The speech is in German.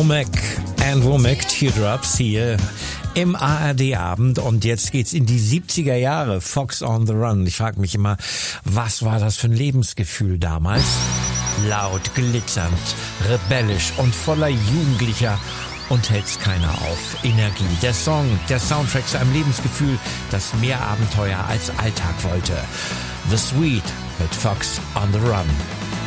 Womack, Teardrops hier im ARD-Abend. Und jetzt geht's in die 70er Jahre, Fox on the Run. Ich frage mich immer, was war das für ein Lebensgefühl damals? Laut, glitzernd, rebellisch und voller Jugendlicher und hält's keiner auf. Energie, der Song, der Soundtrack zu einem Lebensgefühl, das mehr Abenteuer als Alltag wollte. The Sweet mit Fox on the Run.